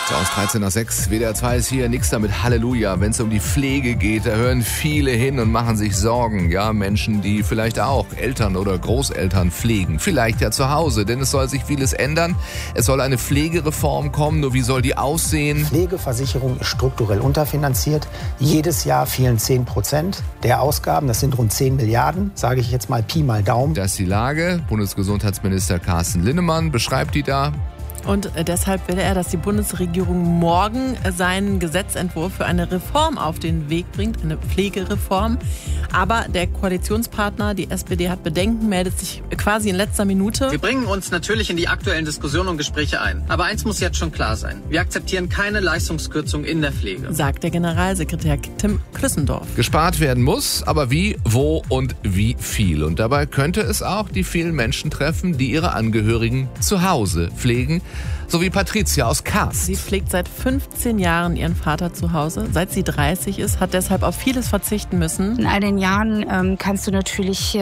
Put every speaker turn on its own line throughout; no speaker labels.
So, aus 13:06, WDR 2 ist hier, nix damit Halleluja. Wenn es um die Pflege geht, da hören viele hin und machen sich Sorgen. Ja, Menschen, die vielleicht auch Eltern oder Großeltern pflegen. Vielleicht ja zu Hause, denn es soll sich vieles ändern. Es soll eine Pflegereform kommen, nur wie soll die aussehen?
Pflegeversicherung ist strukturell unterfinanziert. Jedes Jahr fehlen 10% der Ausgaben. Das sind rund 10 Milliarden, sage ich jetzt mal Pi mal Daumen.
Das ist die Lage. Bundesgesundheitsminister Carsten Linnemann beschreibt die da.
Und deshalb will er, dass die Bundesregierung morgen seinen Gesetzentwurf für eine Reform auf den Weg bringt, eine Pflegereform. Aber der Koalitionspartner, die SPD, hat Bedenken, meldet sich quasi in letzter Minute.
Wir bringen uns natürlich in die aktuellen Diskussionen und Gespräche ein. Aber eins muss jetzt schon klar sein. Wir akzeptieren keine Leistungskürzung in der Pflege,
sagt der Generalsekretär Tim Klüssendorf.
Gespart werden muss, aber wie, wo und wie viel. Und dabei könnte es auch die vielen Menschen treffen, die ihre Angehörigen zu Hause pflegen. So wie Patricia aus Kast.
Sie pflegt seit 15 Jahren ihren Vater zu Hause. Seit sie 30 ist, hat deshalb auf vieles verzichten müssen.
In all den Jahren kannst du natürlich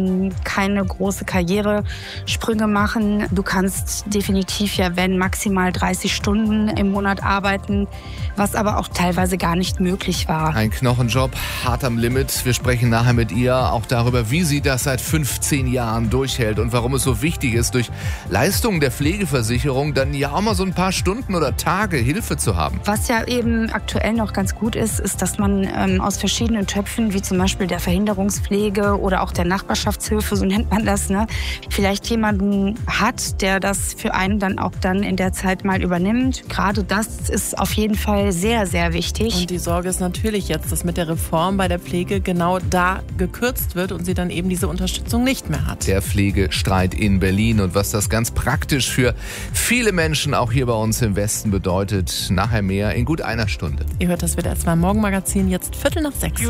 keine große Karrieresprünge machen. Du kannst definitiv ja, wenn maximal 30 Stunden im Monat arbeiten, was aber auch teilweise gar nicht möglich war.
Ein Knochenjob, hart am Limit. Wir sprechen nachher mit ihr auch darüber, wie sie das seit 15 Jahren durchhält und warum es so wichtig ist, durch Leistungen der Pflegeversicherung dann ja auch mal so ein paar Stunden oder Tage Hilfe zu haben.
Was ja eben aktuell noch ganz gut ist, ist, dass man aus verschiedenen Töpfen, wie zum Beispiel der Verhinderungspflege oder auch der Nachbarschaftshilfe, so nennt man das, vielleicht jemanden hat, der das für einen dann auch dann in der Zeit mal übernimmt. Gerade das ist auf jeden Fall sehr, sehr wichtig.
Und die Sorge ist natürlich jetzt, dass mit der Reform bei der Pflege genau da gekürzt wird und sie dann eben diese Unterstützung nicht mehr hat.
Der Pflegestreit in Berlin und was das ganz praktisch für viele Menschen auch hier bei uns im Westen bedeutet. Nachher mehr in gut einer Stunde.
Ihr hört das WDR 2 Morgenmagazin, jetzt 5:45.